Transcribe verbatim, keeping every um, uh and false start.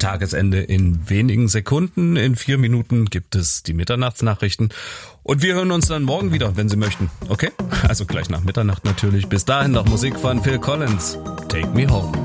Tagesende in wenigen Sekunden. In vier Minuten gibt es die Mitternachtsnachrichten. Und wir hören uns dann morgen wieder, wenn Sie möchten. Okay? Also gleich nach Mitternacht natürlich. Bis dahin noch Musik von Phil Collins. Take Me Home.